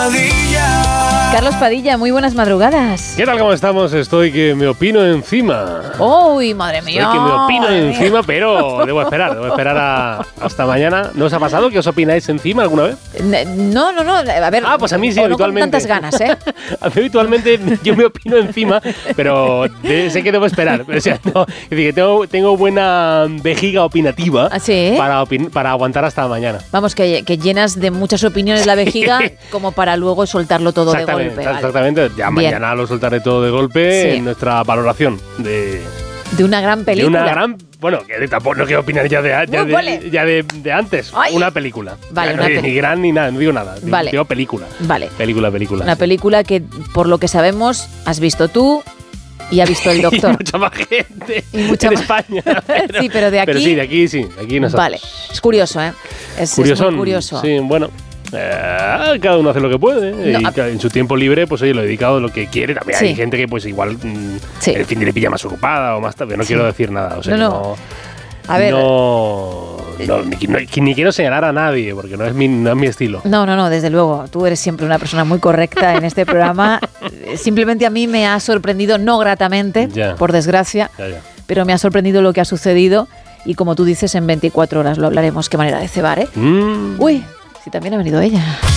Carlos Padilla, muy buenas madrugadas. ¿Qué tal? ¿Cómo estamos? Estoy que me opino encima. ¡Uy, madre mía! Estoy que me opino encima, pero debo esperar hasta mañana. ¿No os ha pasado que os opináis encima alguna vez? No, a ver... Pues a mí sí, no habitualmente. con tantas ganas, ¿eh? A mí habitualmente yo me opino encima, pero sé que debo esperar. O sea, no, es decir, que tengo buena vejiga opinativa. ¿Ah, sí? para aguantar hasta mañana. Vamos, que llenas de muchas opiniones la vejiga como para luego soltarlo todo de golpe. Exactamente. Ya Bien. mañana lo soltaré todo de golpe Sí. en nuestra valoración de una gran película. Bueno, que tampoco no quiero opinar ya de antes. Ay. Una película. Vale, Ya, ni gran ni nada, no digo nada. Vale. Digo película. Vale. Película. Una sí. película que, por lo que sabemos, has visto tú y ha visto el doctor. Y mucha más gente Y mucha en más- España. Sí, pero de aquí... Pero sí, de aquí sí. Aquí nosotros. Vale. Es curioso, ¿eh? Es muy curioso. Sí, bueno. Cada uno hace lo que puede. No, Y en su tiempo libre, pues oye, lo he dedicado a lo que quiere. También Sí. hay gente que pues igual Sí. el fin de le pilla más ocupada o más tarde. No Sí. quiero decir nada. O sea, No. A ver. ni quiero señalar a nadie porque no es mi estilo. No, desde luego. Tú eres siempre una persona muy correcta en este programa. Simplemente a mí me ha sorprendido, no gratamente, Ya. por desgracia, Ya. pero me ha sorprendido lo que ha sucedido y como tú dices, en 24 horas lo hablaremos. Qué manera de cebar, ¿eh? Uy, sí, también ha venido ella.